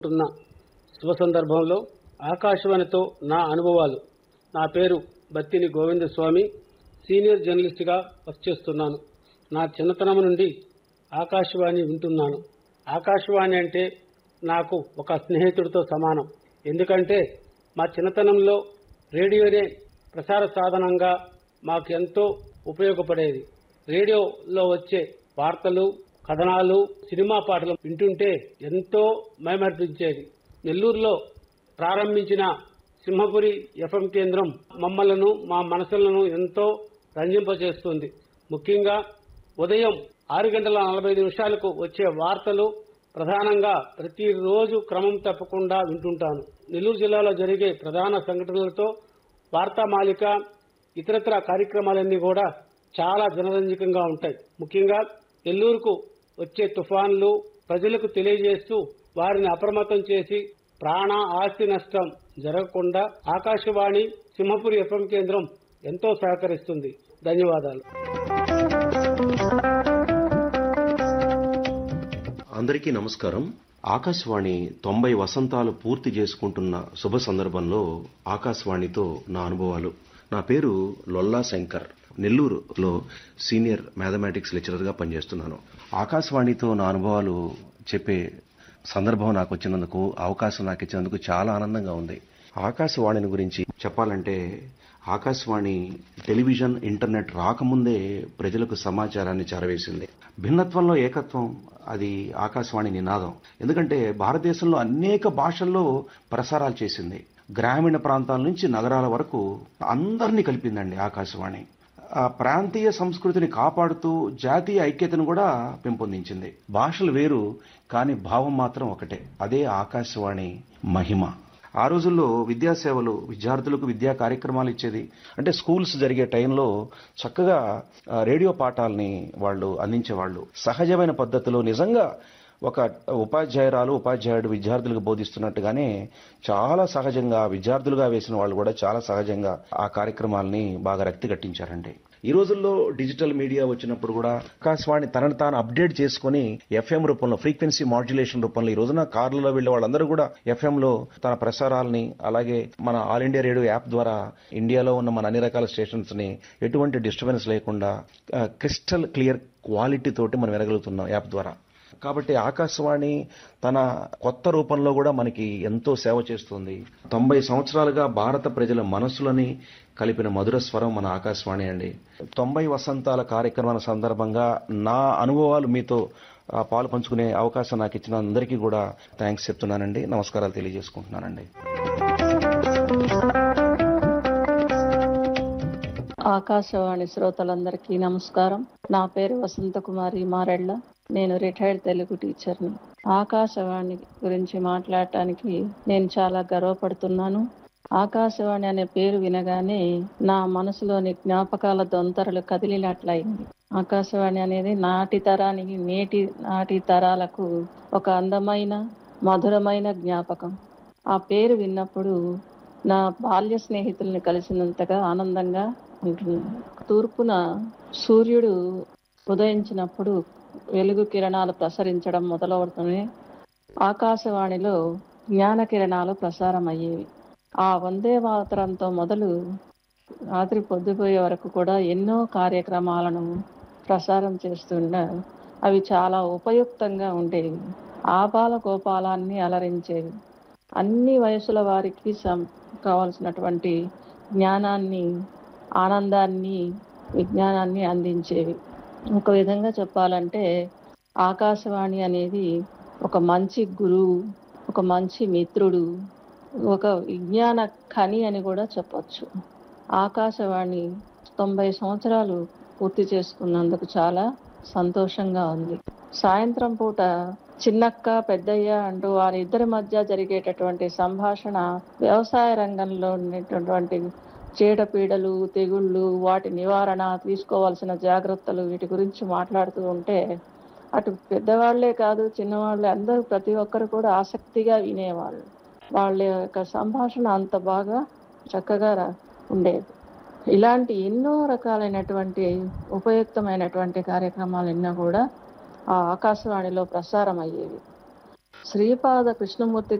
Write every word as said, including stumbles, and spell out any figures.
ఉన్న శుభ సందర్భంలో ఆకాశవాణితో నా అనుభవాలు. నా పేరు బత్తిని గోవిందస్వామి, సీనియర్ జర్నలిస్ట్గా వర్క్ చేస్తున్నాను. నా చిన్నతనం నుండి ఆకాశవాణి వింటున్నాను. ఆకాశవాణి అంటే నాకు ఒక స్నేహితుడితో సమానం. ఎందుకంటే మా చిన్నతనంలో రేడియోనే ప్రసార సాధనంగా మాకు ఎంతో ఉపయోగపడేది. రేడియోలో వచ్చే వార్తలు, కథనాలు, సినిమా పాటలు వింటుంటే ఎంతో మైమర్పించేది. నెల్లూరులో ప్రారంభించిన సింహపురి ఎఫ్ఎం కేంద్రం మమ్మలను, మా మనసులను ఎంతో రంజింపచేస్తుంది. ముఖ్యంగా ఉదయం ఆరు గంటల నలభై నిమిషాలకు వచ్చే వార్తలు ప్రధానంగా ప్రతిరోజు క్రమం తప్పకుండా వింటుంటాను. నెల్లూరు జిల్లాలో జరిగే ప్రధాన సంఘటనలతో వార్తామాలిక, ఇతరత్ర కార్యక్రమాలన్నీ కూడా చాలా జనరంజకంగా ఉంటాయి. ముఖ్యంగా నెల్లూరుకు వచ్చే తుఫాన్లు ప్రజలకు తెలియజేస్తూ వారిని అప్రమత్తం చేసి ప్రాణ ఆస్తి నష్టం జరగకుండా ఆకాశవాణి సింహపురి ఎఫ్ఎం కేంద్రం ఎంతో సహకరిస్తుంది. ధన్యవాదాలు. అందరికీ నమస్కారం. ఆకాశవాణి తొంభై వసంతాలు పూర్తి చేసుకుంటున్న శుభ సందర్భంలో ఆకాశవాణితో నా అనుభవాలు. నా పేరు లొల్లా శంకర్. నెల్లూరులో సీనియర్ మ్యాథమెటిక్స్ లెక్చరర్గా పనిచేస్తున్నాను. ఆకాశవాణితో నా అనుభవాలు చెప్పే సందర్భం నాకు వచ్చినందుకు, అవకాశం నాకు ఇచ్చినందుకు చాలా ఆనందంగా ఉంది. ఆకాశవాణిని గురించి చెప్పాలంటే ఆకాశవాణి టెలివిజన్, ఇంటర్నెట్ రాకముందే ప్రజలకు సమాచారాన్ని చేరవేసింది. భిన్నత్వంలో ఏకత్వం, అది ఆకాశవాణి నినాదం. ఎందుకంటే భారతదేశంలో అనేక భాషల్లో ప్రసారాలు చేసింది. గ్రామీణ ప్రాంతాల నుంచి నగరాల వరకు అందరినీ కలిపిందండి ఆకాశవాణి. ఆ ప్రాంతీయ సంస్కృతిని కాపాడుతూ జాతీయ ఐక్యతను కూడా పెంపొందించింది. భాషలు వేరు, కానీ భావం మాత్రం ఒకటే. అదే ఆకాశవాణి మహిమ. ఆ రోజుల్లో విద్యాసేవలు, విద్యార్థులకు విద్యా కార్యక్రమాలు ఇచ్చేది. అంటే స్కూల్స్ జరిగే టైంలో చక్కగా రేడియో పాఠాలని వాళ్ళు అందించేవాళ్ళు. సహజమైన పద్ధతిలో నిజంగా ఒక ఉపాధ్యాయురాలు, ఉపాధ్యాయుడు విద్యార్థులకు బోధిస్తున్నట్టుగానే చాలా సహజంగా విద్యార్థులుగా వేసిన వాళ్ళు కూడా చాలా సహజంగా ఆ కార్యక్రమాలని బాగా రక్తి కట్టించారండి. ఈ రోజుల్లో డిజిటల్ మీడియా వచ్చినప్పుడు కూడా ఆకాశవాణి తనను తాను అప్డేట్ చేసుకుని ఎఫ్ఎం రూపంలో, ఫ్రీక్వెన్సీ మాడ్యులేషన్ రూపంలో ఈ రోజున కార్లలో వెళ్లే వాళ్ళందరూ కూడా ఎఫ్ఎం లో తన ప్రసారాలని, అలాగే మన ఆల్ ఇండియా రేడియో యాప్ ద్వారా ఇండియాలో ఉన్న మన అన్ని రకాల స్టేషన్స్ ని ఎటువంటి డిస్టర్బెన్స్ లేకుండా క్రిస్టల్ క్లియర్ క్వాలిటీ తోటి మనం వినగలుగుతున్నాం యాప్ ద్వారా. కాబట్టి ఆకాశవాణి తన కొత్త రూపంలో కూడా మనకి ఎంతో సేవ చేస్తుంది. తొంభై సంవత్సరాలుగా భారత ప్రజల మనసులని కలిపిన మధుర స్వరం మన ఆకాశవాణి అండి. తొంభై వసంతాల కార్యక్రమాల సందర్భంగా నా అనుభవాలు మీతో పాలు పంచుకునే అవకాశం నాకు ఇచ్చిన అందరికీ కూడా థ్యాంక్స్ చెప్తున్నానండి. నమస్కారాలు తెలియజేసుకుంటున్నానండి. ఆకాశవాణి శ్రోతలందరికీ నమస్కారం. నా పేరు వసంత కుమారి మారెళ్ళ. నేను రిటైర్డ్ తెలుగు టీచర్ని. ఆకాశవాణి గురించి మాట్లాడటానికి నేను చాలా గర్వపడుతున్నాను. ఆకాశవాణి అనే పేరు వినగానే నా మనసులోని జ్ఞాపకాల దొంతరలు కదిలినట్లయింది. ఆకాశవాణి అనేది నాటి తరానికి, నేటి నాటి తరాలకు ఒక అందమైన, మధురమైన జ్ఞాపకం. ఆ పేరు విన్నప్పుడు నా బాల్య స్నేహితుల్ని కలిసినంతగా ఆనందంగా ఉంటుంది. తూర్పున సూర్యుడు ఉదయించినప్పుడు వెలుగు కిరణాలు ప్రసరించడం మొదలవుతూనే ఆకాశవాణిలో జ్ఞాన కిరణాలు ప్రసారం అయ్యేవి. ఆ వందే మాతరంతో మొదలు రాత్రి పొద్దుపోయే వరకు కూడా ఎన్నో కార్యక్రమాలను ప్రసారం చేస్తుండ అవి చాలా ఉపయుక్తంగా ఉండేవి. ఆపాల గోపాలాన్ని అలరించేవి. అన్ని వయసుల వారికి సం కావలసినటువంటి జ్ఞానాన్ని, ఆనందాన్ని, విజ్ఞానాన్ని అందించేవి. ఒక విధంగా చెప్పాలంటే ఆకాశవాణి అనేది ఒక మంచి గురువు, ఒక మంచి మిత్రుడు, ఒక విజ్ఞాన ఖని అని కూడా చెప్పొచ్చు. ఆకాశవాణి తొంభై సంవత్సరాలు పూర్తి చేసుకున్నందుకు చాలా సంతోషంగా ఉంది. సాయంత్రం పూట చిన్నక్క, పెద్దయ్య అంటూ వారిద్దరి మధ్య జరిగేటటువంటి సంభాషణ వ్యవసాయ రంగంలో ఉండేటటువంటి చీడపీడలు, తెగుళ్ళు, వాటి నివారణ, తీసుకోవాల్సిన జాగ్రత్తలు, వీటి గురించి మాట్లాడుతూ ఉంటే అటు పెద్దవాళ్లే కాదు, చిన్నవాళ్ళే అందరూ ప్రతి ఒక్కరు కూడా ఆసక్తిగా వినేవాళ్ళు. వాళ్ళ యొక్క సంభాషణ అంత బాగా చక్కగా ఉండేది. ఇలాంటి ఎన్నో రకాలైనటువంటి ఉపయుక్తమైనటువంటి కార్యక్రమాలు ఎన్నో కూడా ఆ ఆకాశవాణిలో ప్రసారం అయ్యేవి. శ్రీపాద కృష్ణమూర్తి